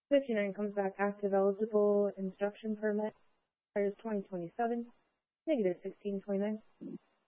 59 comes back active, eligible, instruction permit, expires 2027, negative 1629.